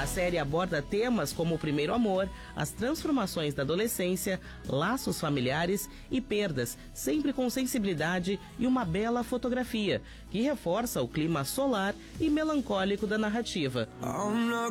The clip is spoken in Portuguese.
A série aborda temas como o primeiro amor, as transformações da adolescência, laços familiares e perdas, sempre com sensibilidade e uma bela fotografia, que reforça o clima solar e melancólico da narrativa.